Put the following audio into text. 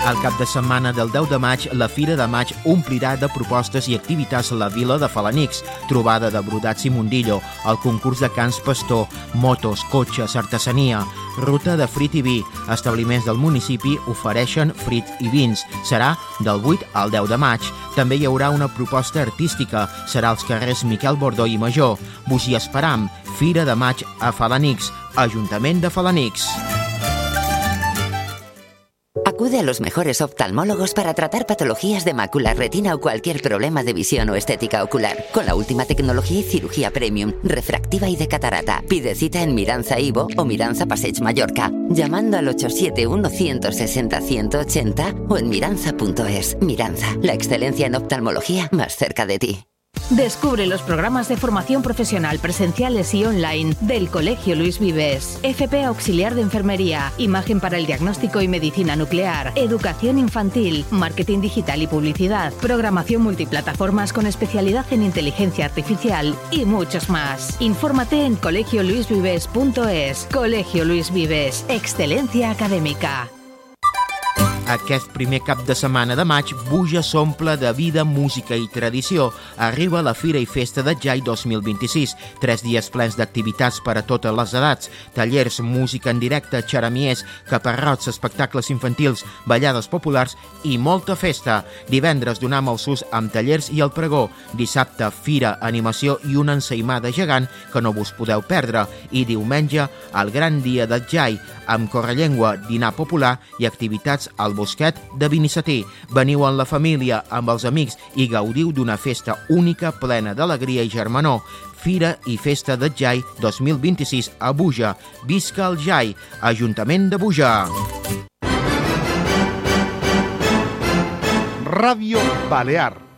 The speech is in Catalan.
Al cap de setmana del 10 de maig, la Fira de Maig omplirà de propostes i activitats la vila de Felanix, trobada de brodats i mundillo, el concurs de cants pastor, motos, cotxes, artesania, ruta de frit i vi. Establiments del municipi ofereixen frit i vins. Serà del 8 al 10 de maig. També hi haurà una proposta artística. Serà als carrers Miquel Bordó i Major. Vos hi esperam. Fira de Maig a Felanix, Ajuntament de Felanix. Acude a los mejores oftalmólogos para tratar patologías de mácula, retina o cualquier problema de visión o estética ocular. Con la última tecnología y cirugía premium, refractiva y de catarata. Pide cita en Miranza Ivo o Miranza Passeig Mallorca, llamando al 871-160-180 o en miranza.es. Miranza, la excelencia en oftalmología más cerca de ti. Descubre los programas de formación profesional presenciales y online del Colegio Luis Vives. FP Auxiliar de Enfermería, Imagen para el Diagnóstico y Medicina Nuclear, Educación Infantil, Marketing Digital y Publicidad, Programación Multiplataformas con especialidad en Inteligencia Artificial y muchos más. Infórmate en colegioluisvives.es. Colegio Luis Vives, excelencia acadèmica. Aquest primer cap de setmana de maig, Buja s'omple de vida, música i tradició. Arriba la Fira i Festa de Jai 2026. 3 dies plens d'activitats per a totes les edats. Tallers, música en directe, xeramiers, caparrots, espectacles infantils, ballades populars i molta festa. Divendres donam el sus amb tallers i el pregó. Dissabte, fira, animació i una ensaïmada gegant que no vos podeu perdre. I diumenge, el gran dia de Jai, amb correllengua, dinar popular i activitats al Bosquet de Binissetí. Veniu amb la família, amb els amics i gaudiu d'una festa única plena d'alegria i germanor. Fira i Festa de Jai 2026 a Buja. Visca el Jai, Ajuntament de Buja. Ràdio Balear.